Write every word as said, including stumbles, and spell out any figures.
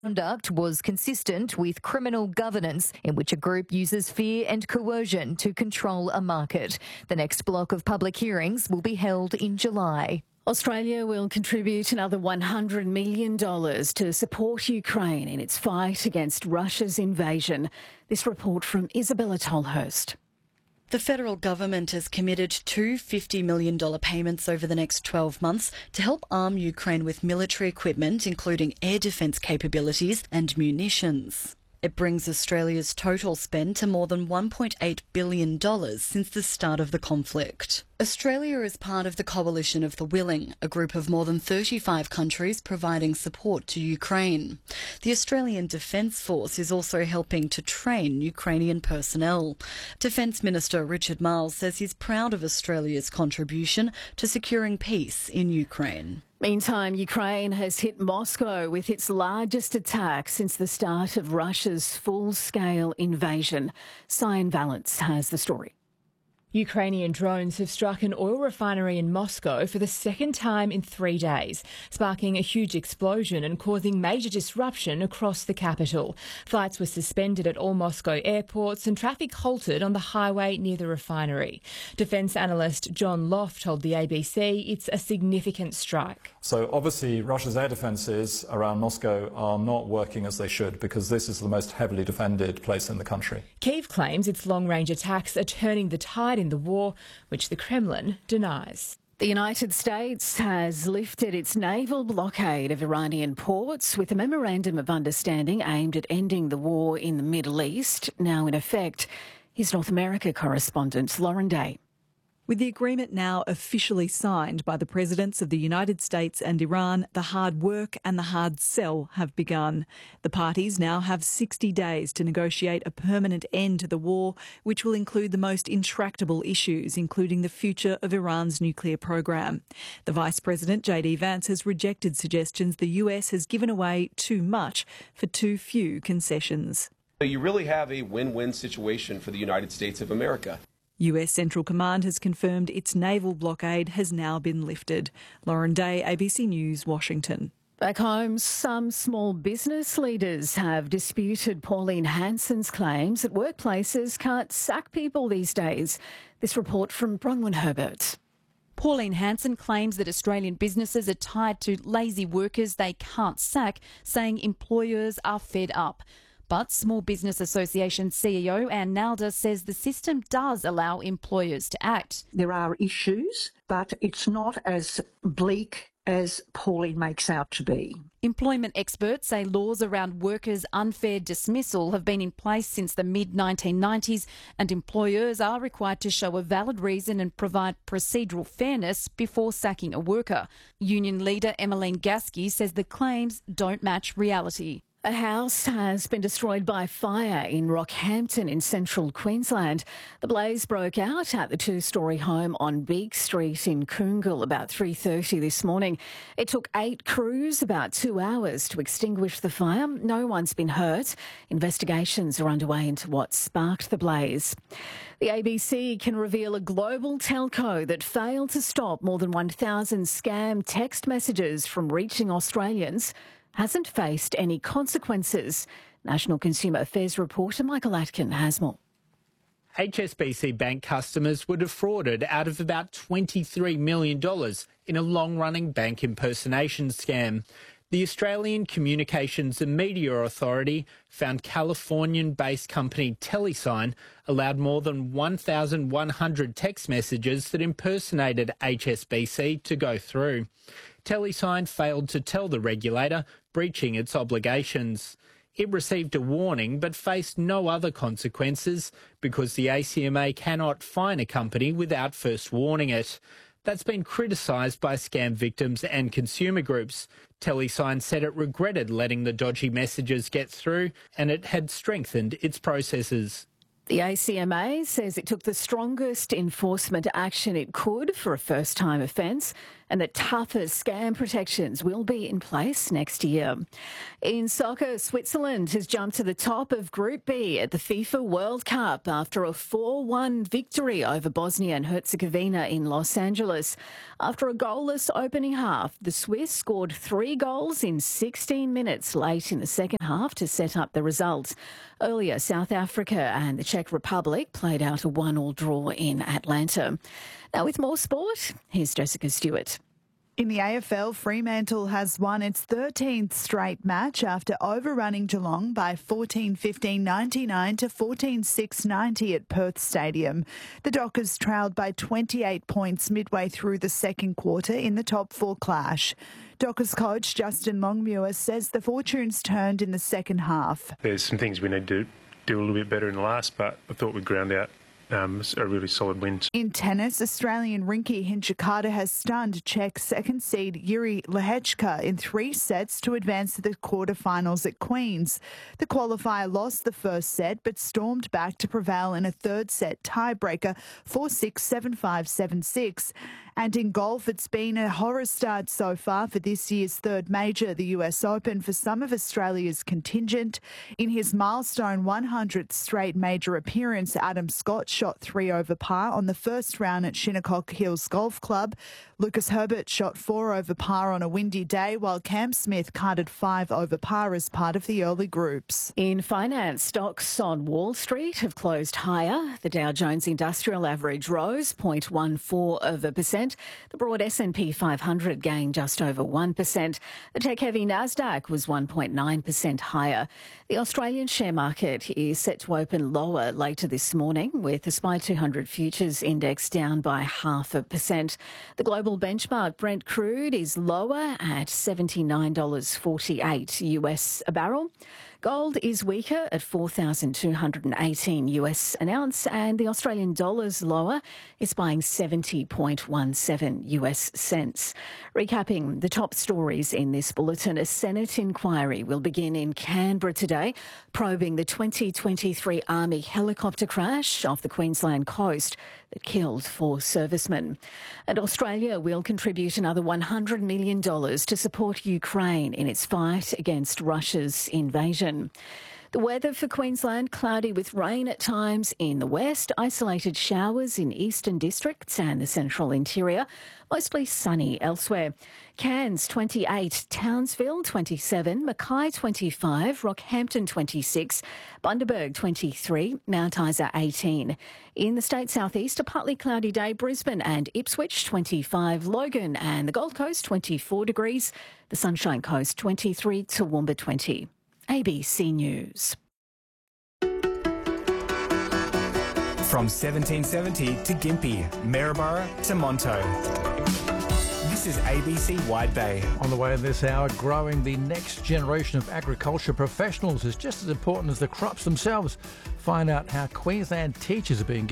Conduct was consistent with criminal governance in which a group uses fear and coercion to control a market. The next block of public hearings will be held in July. Australia will contribute another one hundred million dollars to support Ukraine in its fight against Russia's invasion. This report from Isabella Tolhurst. The federal government has committed two fifty million dollars payments over the next twelve months to help arm Ukraine with military equipment, including air defence capabilities and munitions. It brings Australia's total spend to more than one point eight billion dollars since the start of the conflict. Australia is part of the Coalition of the Willing, a group of more than thirty-five countries providing support to Ukraine. The Australian Defence Force is also helping to train Ukrainian personnel. Defence Minister Richard Marles says he's proud of Australia's contribution to securing peace in Ukraine. Meantime, Ukraine has hit Moscow with its largest attack since the start of Russia's full-scale invasion. Cyan Valance has the story. Ukrainian drones have struck an oil refinery in Moscow for the second time in three days, sparking a huge explosion and causing major disruption across the capital. Flights were suspended at all Moscow airports and traffic halted on the highway near the refinery. Defence analyst John Loft told the A B C it's a significant strike. So obviously Russia's air defences around Moscow are not working as they should, because this is the most heavily defended place in the country. Kyiv claims its long-range attacks are turning the tide in the war, which the Kremlin denies. The United States has lifted its naval blockade of Iranian ports with a memorandum of understanding aimed at ending the war in the Middle East, now in effect. Here's North America correspondent Lauren Day. With the agreement now officially signed by the presidents of the United States and Iran, the hard work and the hard sell have begun. The parties now have sixty days to negotiate a permanent end to the war, which will include the most intractable issues, including the future of Iran's nuclear program. The Vice President, J D Vance, has rejected suggestions the U S has given away too much for too few concessions. You really have a win-win situation for the United States of America. U S Central Command has confirmed its naval blockade has now been lifted. Lauren Day, A B C News, Washington. Back home, some small business leaders have disputed Pauline Hanson's claims that workplaces can't sack people these days. This report from Bronwyn Herbert. Pauline Hanson claims that Australian businesses are tied to lazy workers they can't sack, saying employers are fed up. But Small Business Association C E O Anne Nalder says the system does allow employers to act. There are issues, but it's not as bleak as Pauline makes out to be. Employment experts say laws around workers' unfair dismissal have been in place since the mid nineteen nineties, and employers are required to show a valid reason and provide procedural fairness before sacking a worker. Union leader Emmeline Gasky says the claims don't match reality. A house has been destroyed by fire in Rockhampton in central Queensland. The blaze broke out at the two-storey home on Beak Street in Coongal about three thirty this morning. It took eight crews about two hours to extinguish the fire. No one's been hurt. Investigations are underway into what sparked the blaze. The A B C can reveal a global telco that failed to stop more than one thousand scam text messages from reaching Australians hasn't faced any consequences. National Consumer Affairs reporter Michael Atkin has more. H S B C Bank customers were defrauded out of about twenty-three million dollars in a long-running bank impersonation scam. The Australian Communications and Media Authority found Californian-based company Telesign allowed more than one thousand one hundred text messages that impersonated H S B C to go through. Telesign failed to tell the regulator, breaching its obligations. It received a warning but faced no other consequences because the A C M A cannot fine a company without first warning it. That's been criticised by scam victims and consumer groups. Telesign said it regretted letting the dodgy messages get through and it had strengthened its processes. The A C M A says it took the strongest enforcement action it could for a first-time offence and that tougher scam protections will be in place next year. In soccer, Switzerland has jumped to the top of Group B at the FIFA World Cup after a four one victory over Bosnia and Herzegovina in Los Angeles. After a goalless opening half, the Swiss scored three goals in sixteen minutes late in the second half to set up the result. Earlier, South Africa and the Czech Republic played out a one all draw in Atlanta. Now, with more sport, here's Jessica Stewart. In the A F L, Fremantle has won its thirteenth straight match after overrunning Geelong by fourteen fifteen ninety-nine to fourteen six ninety at Perth Stadium. The Dockers trailed by twenty-eight points midway through the second quarter in the top four clash. Dockers coach Justin Longmuir says the fortunes turned in the second half. There's some things we need to do a little bit better in the last, but I thought we'd ground out Um, a really solid win. In tennis, Australian Rinky Hinchikata has stunned Czech second seed Yuri Lehechka in three sets to advance to the quarterfinals at Queen's. The qualifier lost the first set but stormed back to prevail in a third set tiebreaker four six, seven five, seven six. And in golf, it's been a horror start so far for this year's third major, the U S Open, for some of Australia's contingent. In his milestone one hundredth straight major appearance, Adam Scott shot three over par on the first round at Shinnecock Hills Golf Club. Lucas Herbert shot four over par on a windy day, while Cam Smith carded five over par as part of the early groups. In finance, stocks on Wall Street have closed higher. The Dow Jones Industrial Average rose zero point one four of a percent. The broad S and P five hundred gained just over one percent. The tech-heavy Nasdaq was one point nine percent higher. The Australian share market is set to open lower later this morning, with the S P Y two hundred futures index down by half a percent. The global benchmark Brent crude is lower at seventy-nine dollars forty-eight U S a barrel. Gold is weaker at four thousand two hundred eighteen U S an ounce, and the Australian dollar's lower. It's buying seventy point one seven U S cents. Recapping the top stories in this bulletin, a Senate inquiry will begin in Canberra today, probing the twenty twenty-three Army helicopter crash off the Queensland coast that killed four servicemen. And Australia will contribute another one hundred million dollars to support Ukraine in its fight against Russia's invasion. The weather for Queensland, cloudy with rain at times in the west, isolated showers in eastern districts and the central interior, mostly sunny elsewhere. Cairns twenty-eight, Townsville twenty-seven, Mackay twenty-five, Rockhampton twenty-six, Bundaberg twenty-three, Mount Isa eighteen. In the state southeast, a partly cloudy day, Brisbane and Ipswich twenty-five, Logan and the Gold Coast twenty-four degrees, the Sunshine Coast twenty-three, Toowoomba twenty. A B C News. From seventeen seventy to Gympie, Maryborough to Monto. This is A B C Wide Bay. On the way this hour, growing the next generation of agriculture professionals is just as important as the crops themselves. Find out how Queensland teachers are being